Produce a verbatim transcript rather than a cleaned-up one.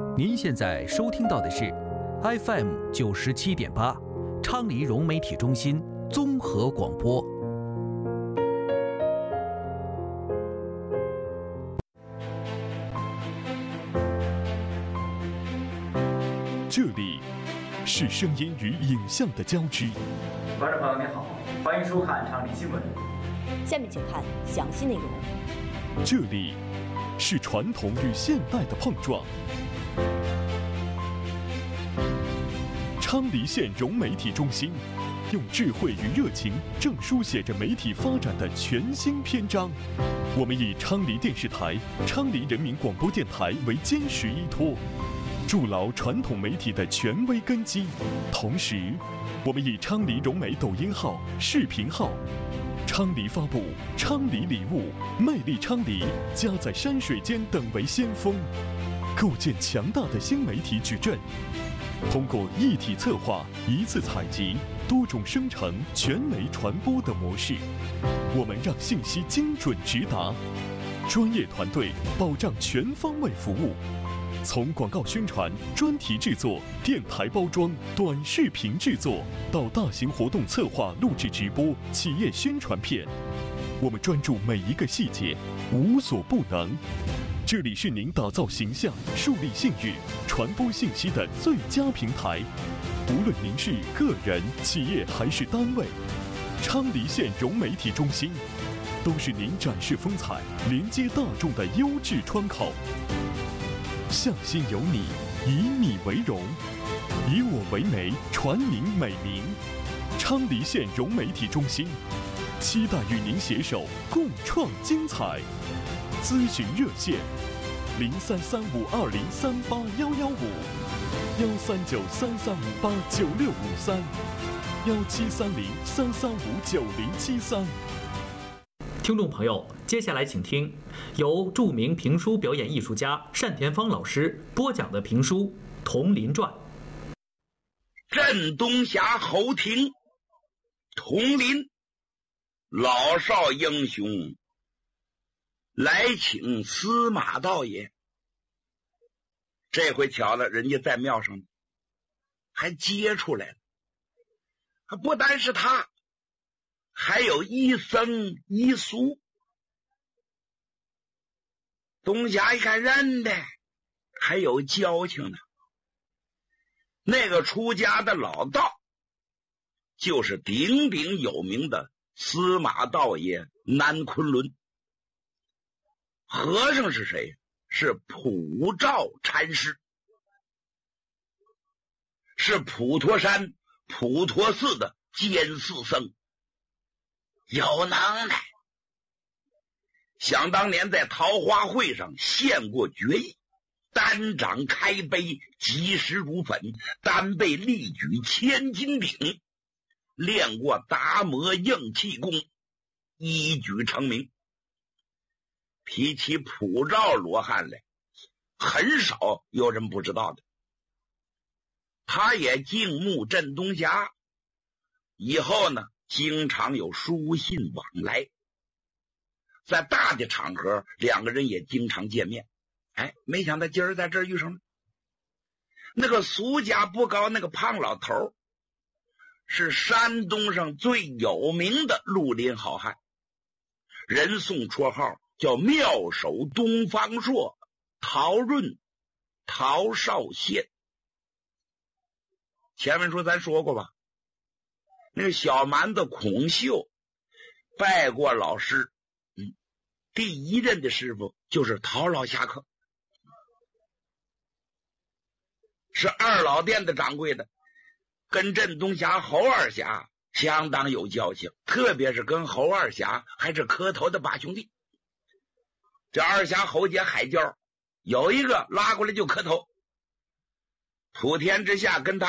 您现在收听到的是 F M 九十七点八昌黎融媒体中心综合广播。 这里是声音与影像的交织。 观众朋友您好，欢迎收看昌黎新闻。 下面请看详细内容。 这里是传统与现代的碰撞。昌黎县融媒体中心用智慧与热情，正书写着媒体发展的全新篇章。我们以昌黎电视台、昌黎人民广播电台为坚实依托，筑牢传统媒体的权威根基。同时，我们以昌黎融媒抖音号、视频号、昌黎发布、昌黎礼物、魅力昌黎、家在山水间等为先锋，构建强大的新媒体矩阵。通过一体策划、一次采集、多种生成、全媒传播的模式，我们让信息精准直达，专业团队保障全方位服务。从广告宣传、专题制作、电台包装、短视频制作，到大型活动策划、录制直播、企业宣传片，我们专注每一个细节，无所不能。这里是您打造形象、树立信誉、传播信息的最佳平台。无论您是个人、企业还是单位，昌黎县融媒体中心都是您展示风采、连接大众的优质窗口。向心有你，以你为荣，以我为媒，传您美名。昌黎县融媒体中心期待与您携手共创精彩。咨询热线：零三三五二零三八幺幺五，幺三九三三五八九六五三，幺七三零三三五九零七三。 听众朋友，接下来请听由著名评书表演艺术家单田芳老师播讲的评书《铜林传》。 镇东峡侯庭，铜林，老少英雄来请司马道爷。这回巧了，人家在庙上还接出来了，还不单是他，还有一僧一俗。东峡一看认的，还有交情呢。那个出家的老道就是鼎鼎有名的司马道爷南昆仑。和尚是谁？是普照禅师，是普陀山普陀寺的监寺僧，有能耐。想当年在桃花会上献过绝艺，单掌开杯，及时如粉，单背力举千斤顶，练过达摩硬气功，一举成名。提起普照罗汉来，很少有人不知道的。他也敬慕镇东峡，以后呢，经常有书信往来，在大的场合，两个人也经常见面。哎，没想到今儿在这儿遇上了。那个俗家不高，那个胖老头是山东上最有名的绿林好汉，人送绰号叫妙手东方朔、陶润、陶少县。前面说咱说过吧，那个小蛮子孔秀拜过老师，嗯，第一任的师傅就是陶老侠客，是二老店的掌柜的，跟镇东峡侯二侠相当有交情，特别是跟侯二侠还是磕头的八兄弟。这二侠侯姐海教有一个拉过来就磕头，普天之下跟他